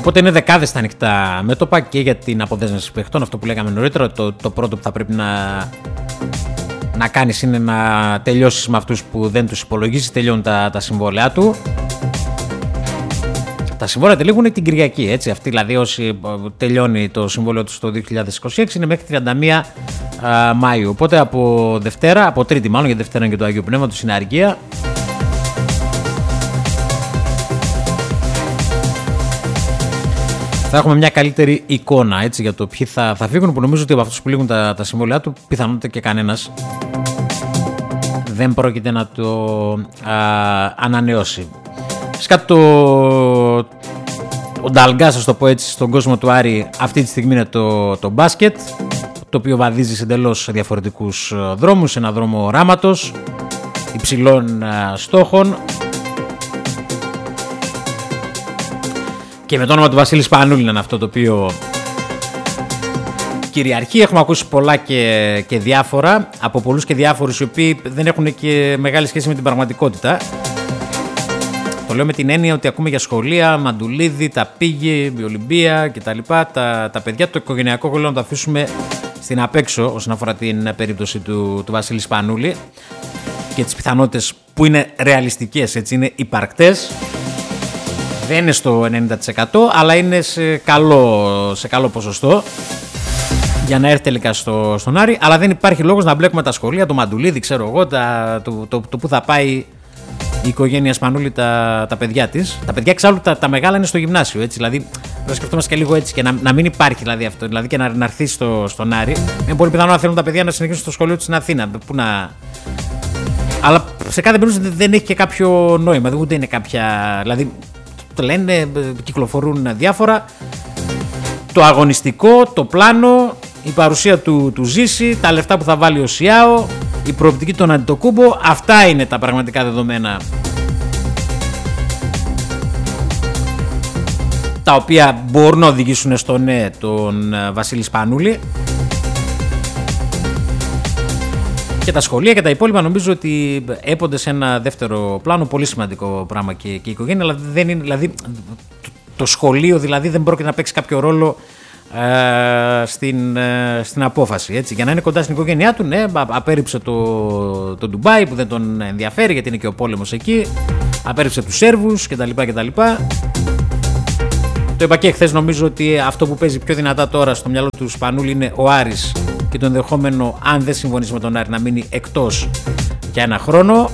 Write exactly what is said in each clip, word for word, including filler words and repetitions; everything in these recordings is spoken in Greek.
Οπότε είναι δεκάδες τα ανοιχτά μέτωπα και για την αποδέσμευση παιχτών. Αυτό που λέγαμε νωρίτερα, το, το πρώτο που θα πρέπει να, να κάνεις είναι να τελειώσεις με αυτούς που δεν τους υπολογίζεις, τελειώνουν τα, τα συμβόλαια του. Τα συμβόλαια τελείωνουν την Κυριακή, έτσι. Αυτοί δηλαδή όσοι τελειώνει το συμβόλαιο του το δύο χιλιάδες είκοσι έξι είναι μέχρι τριάντα μία Μαΐου. Οπότε από Δευτέρα, από Τρίτη μάλλον, γιατί Δευτέρα είναι και το Αγίου Πνεύματος, είναι αργία. Θα έχουμε μια καλύτερη εικόνα, έτσι, για το ποιοι θα, θα φύγουν, που νομίζω ότι από αυτούς που λήγουν τα, τα συμβόλαιά του πιθανότητα και κανένας δεν πρόκειται να το α, ανανεώσει. Φυσικά το, ο Νταλγκάς, ας το πω έτσι, στον κόσμο του Άρη αυτή τη στιγμή είναι το, το μπάσκετ, το οποίο βαδίζει σε εντελώς διαφορετικούς δρόμους, ένα δρόμο οράματος, υψηλών α, στόχων. Και με το όνομα του Βασίλη Σπανούλη είναι αυτό το οποίο κυριαρχεί. Έχουμε ακούσει πολλά και, και διάφορα από πολλούς και διάφορους οι οποίοι δεν έχουν και μεγάλη σχέση με την πραγματικότητα. Το λέω με την έννοια ότι ακούμε για σχολεία, Μαντουλίδη, τα Πήγη, η Ολυμπία κτλ. Τα, τα παιδιά, το οικογενειακό κόλλο να το αφήσουμε στην απέξω όσον αφορά την περίπτωση του, του Βασίλη Σπανούλη και τις πιθανότητες που είναι ρεαλιστικές, έτσι, είναι υπαρκτές. Δεν είναι στο ενενήντα τοις εκατό, αλλά είναι σε καλό, σε καλό ποσοστό για να έρθει τελικά στο, στον Άρη. Αλλά δεν υπάρχει λόγος να μπλέκουμε τα σχολεία, το Μαντουλίδη, ξέρω εγώ, τα, το, το, το, το που θα πάει η οικογένεια Σπανούλη, τα, τα παιδιά της. Τα παιδιά εξάλλου τα, τα μεγάλα είναι στο γυμνάσιο, έτσι. Δηλαδή, πρέπει να σκεφτόμαστε και λίγο έτσι και να, να μην υπάρχει δηλαδή αυτό. Δηλαδή και να, να έρθει στο, στον Άρη. Είναι πολύ πιθανό να θέλουν τα παιδιά να συνεχίσουν στο σχολείο της στην Αθήνα. Που να... Αλλά σε κάθε περίπτωση δεν έχει και κάποιο νόημα. Ούτε είναι κάποια. Δηλαδή, το λένε, κυκλοφορούν διάφορα. Το αγωνιστικό, το πλάνο, η παρουσία του, του Ζήση, τα λεφτά που θα βάλει ο Σιάο, η προοπτική των Αντιτοκούμπο, αυτά είναι τα πραγματικά δεδομένα τα οποία μπορούν να οδηγήσουν στο ναι τον Βασίλη Σπανούλη. Και τα σχολεία και τα υπόλοιπα νομίζω ότι έπονται σε ένα δεύτερο πλάνο, πολύ σημαντικό πράγμα και, και η οικογένεια, αλλά δεν είναι, δηλαδή, το, το σχολείο δηλαδή δεν πρόκειται να παίξει κάποιο ρόλο ε, στην, ε, στην απόφαση. Έτσι. Για να είναι κοντά στην οικογένειά του, ναι, απέρριψε το, το Ντουμπάι που δεν τον ενδιαφέρει γιατί είναι και ο πόλεμος εκεί, απέρριψε τους Σέρβους κτλ. κτλ. Το είπα και χθες, νομίζω ότι αυτό που παίζει πιο δυνατά τώρα στο μυαλό του Σπανούλη είναι ο Άρης και το ενδεχόμενο, αν δεν συμφωνήσει με τον Άρη, να μείνει εκτός για ένα χρόνο.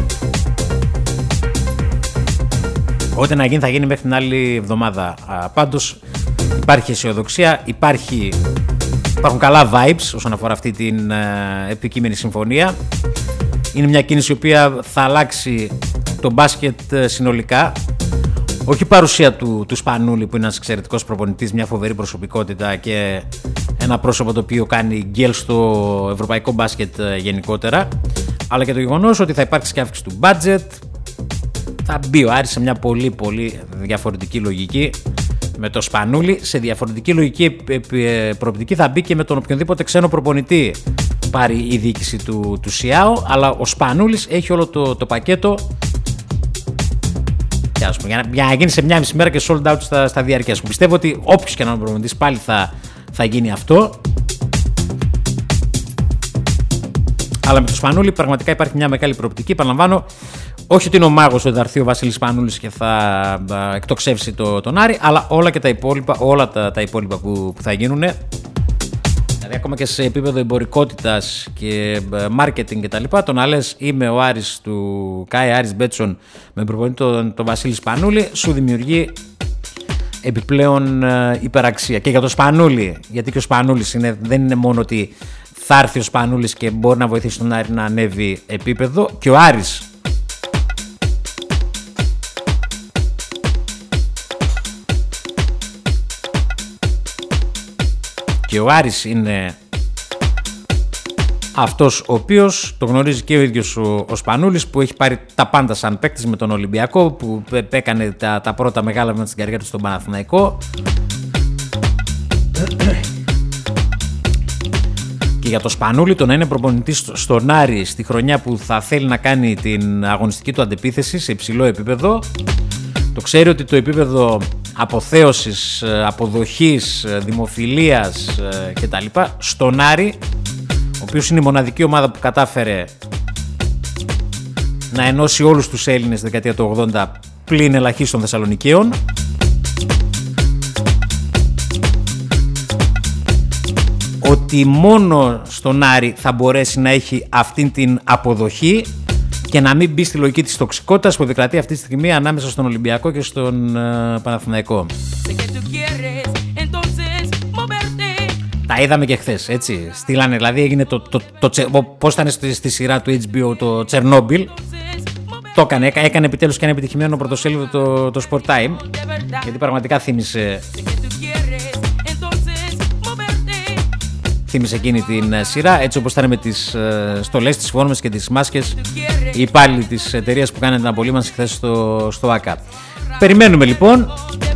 Ό,τι να γίνει θα γίνει μέχρι την άλλη εβδομάδα. Πάντως υπάρχει αισιοδοξία, υπάρχει, υπάρχουν καλά vibes όσον αφορά αυτή την ε, επικείμενη συμφωνία. Είναι μια κίνηση η οποία θα αλλάξει το μπάσκετ συνολικά. Όχι η παρουσία του, του Σπανούλη που είναι ένας εξαιρετικός προπονητής, μια φοβερή προσωπικότητα και ένα πρόσωπο το οποίο κάνει γκέλ στο ευρωπαϊκό μπάσκετ γενικότερα, αλλά και το γεγονός ότι θα υπάρξει και αύξηση του budget. Θα μπει ο Άρης σε μια πολύ πολύ διαφορετική λογική με το Σπανούλη. Σε διαφορετική λογική προοπτική θα μπει και με τον οποιονδήποτε ξένο προπονητή πάρει η διοίκηση του, του Σιάο, αλλά ο Σπανούλης έχει όλο το, το πακέτο για να, για να γίνει σε μια μισή μέρα και sold out στα, στα διαρκές. Πιστεύω ότι όποιος και να είναι προπονητής πάλι θα, θα γίνει αυτό. Αλλά με το Σπανούλη πραγματικά υπάρχει μια μεγάλη προοπτική. Επαναλαμβάνω, όχι ότι είναι ο μάγος ότι θα έρθει ο Βασίλης Σπανούλης και θα α, εκτοξεύσει το, τον Άρη, αλλά όλα και τα υπόλοιπα, όλα τα, τα υπόλοιπα που, που θα γίνουν. Δηλαδή, ακόμα και σε επίπεδο εμπορικότητας και marketing κτλ. Το να λες είμαι ο Άρης του Κάι Άρης Μπέτσον με προπονητή τον, τον Βασίλη Σπανούλη, σου δημιουργεί επιπλέον ε, υπεραξία. Και για το Σπανούλη, γιατί και ο Σπανούλης είναι, δεν είναι μόνο ότι θα έρθει ο Σπανούλης και μπορεί να βοηθήσει τον Άρη να ανέβει επίπεδο, και ο Άρης και ο Άρης είναι αυτός ο οποίος το γνωρίζει και ο ίδιος ο, ο Σπανούλης, που έχει πάρει τα πάντα σαν παίκτης με τον Ολυμπιακό, που έκανε τα, τα πρώτα μεγάλα βήματα στην καριέρα του στον Παναθηναϊκό. Και για το Σπανούλη το να είναι προπονητής στον Άρη στη χρονιά που θα θέλει να κάνει την αγωνιστική του αντεπίθεση σε υψηλό επίπεδο, το ξέρει ότι το επίπεδο αποθέωσης, αποδοχής, δημοφιλίας κτλ. Στον Άρη, ο οποίος είναι η μοναδική ομάδα που κατάφερε να ενώσει όλους τους Έλληνες δεκαετία του ογδόντα πλην ελαχίστων Θεσσαλονικαίων. Ότι μόνο στον Άρη θα μπορέσει να έχει αυτήν την αποδοχή και να μην μπει στη λογική της τοξικότητας που επικρατεί αυτή τη στιγμή ανάμεσα στον Ολυμπιακό και στον uh, Παναθηναϊκό. Τα είδαμε και χθες, έτσι. Στείλανε, δηλαδή έγινε το, το, το, το πώς ήταν στη, στη σειρά του έιτς μπι ο το Τσερνόμπιλ. Το έκανε, έκανε επιτέλους και ένα επιτυχημένο πρωτοσέλιδο το, το Sport Time, γιατί πραγματικά θύμισε θύμισε εκείνη την σειρά, έτσι όπως ήταν με τις στολές, τις φόρμες και τις μάσκες οι υπάλληλοι της εταιρείας που κάνανε την απολύμανση χθες στο, στο ΆΚΑ. Περιμένουμε λοιπόν